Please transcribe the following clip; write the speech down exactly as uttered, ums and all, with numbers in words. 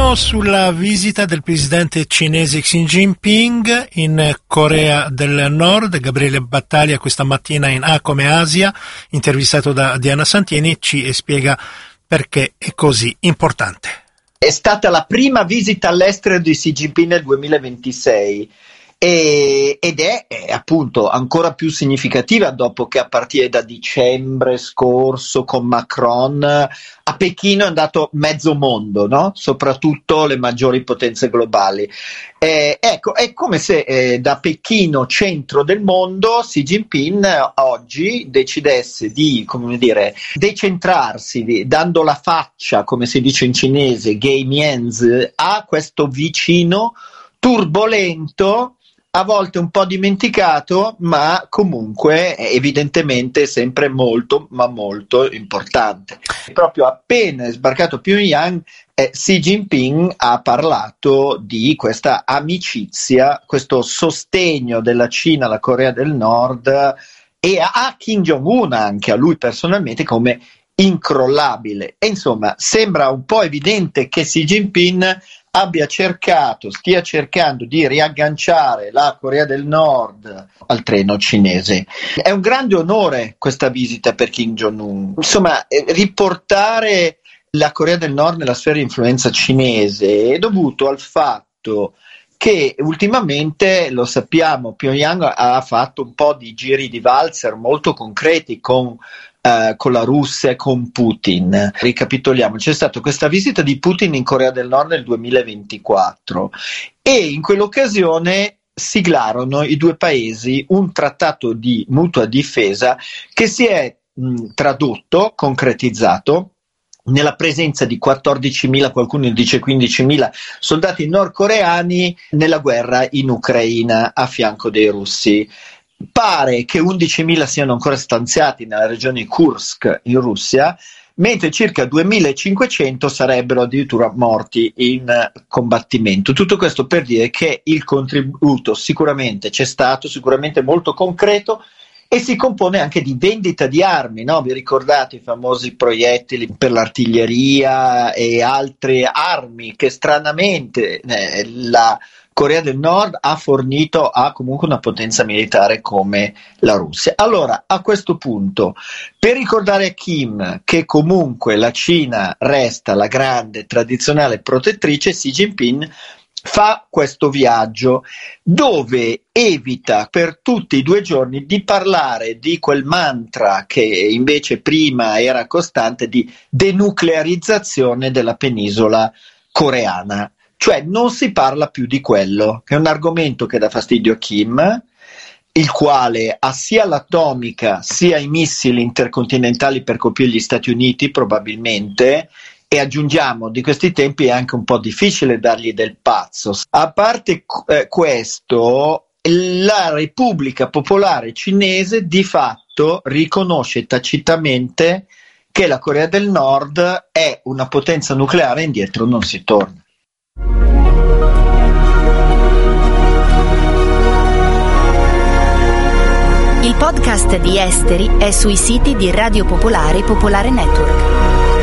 Torniamo sulla visita del presidente cinese Xi Jinping in Corea del Nord. Gabriele Battaglia questa mattina in A come Asia, intervistato da Diana Santini, ci spiega perché è così importante. È stata la prima visita all'estero di Xi Jinping nel duemilaventisei. E, ed è, è appunto ancora più significativa dopo che a partire da dicembre scorso con Macron a Pechino è andato mezzo mondo, no? Soprattutto le maggiori potenze globali. Eh, ecco, è come se eh, da Pechino, centro del mondo, Xi Jinping oggi decidesse di, come dire, decentrarsi, di, dando la faccia, come si dice in cinese, gei mianzi, a questo vicino turbolento, a volte un po' dimenticato, ma comunque evidentemente sempre molto, ma molto importante. Proprio appena è sbarcato a Pyongyang, eh, Xi Jinping ha parlato di questa amicizia, questo sostegno della Cina alla Corea del Nord e a Kim Jong-un, anche a lui personalmente, come incrollabile. E insomma, sembra un po' evidente che Xi Jinping abbia cercato, stia cercando di riagganciare la Corea del Nord al treno cinese. È un grande onore questa visita per Kim Jong-un. Insomma, riportare la Corea del Nord nella sfera di influenza cinese è dovuto al fatto che ultimamente, lo sappiamo, Pyongyang ha fatto un po' di giri di valzer molto concreti con Uh, con la Russia e con Putin. Ricapitoliamo, c'è stata questa visita di Putin in Corea del Nord nel duemilaventiquattro e in quell'occasione siglarono i due paesi un trattato di mutua difesa che si è mh, tradotto, concretizzato nella presenza di quattordicimila, qualcuno dice quindicimila soldati nordcoreani nella guerra in Ucraina a fianco dei russi. Pare che undicimila siano ancora stanziati nella regione Kursk in Russia, mentre circa duemilacinquecento sarebbero addirittura morti in combattimento. Tutto questo per dire che il contributo sicuramente c'è stato, sicuramente molto concreto, e si compone anche di vendita di armi, no? Vi ricordate i famosi proiettili per l'artiglieria e altre armi che stranamente eh, la Corea del Nord ha fornito a comunque una potenza militare come la Russia. Allora, a questo punto, per ricordare a Kim che comunque la Cina resta la grande tradizionale protettrice, Xi Jinping fa questo viaggio dove evita per tutti i due giorni di parlare di quel mantra che invece prima era costante di denuclearizzazione della penisola coreana. Cioè non si parla più di quello, che è un argomento che dà fastidio a Kim, il quale ha sia l'atomica sia i missili intercontinentali per colpire gli Stati Uniti probabilmente, e aggiungiamo di questi tempi è anche un po' difficile dargli del pazzo. A parte eh, questo, la Repubblica Popolare Cinese di fatto riconosce tacitamente che la Corea del Nord è una potenza nucleare e indietro non si torna. Il podcast di Esteri è sui siti di Radio Popolare e Popolare Network.